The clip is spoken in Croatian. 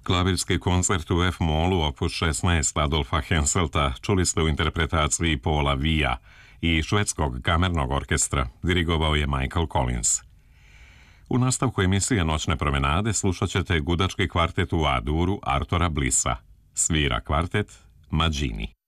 Klavirski koncert u F-molu opus 16 Adolfa Henselta čuli ste u interpretaciji Paula Vija i švedskog kamernog orkestra, dirigovao je Michael Collins. U nastavku emisije Noćne promenade slušat ćete gudački kvartet u A-duru Artura Blissa. Svira kvartet Maggini.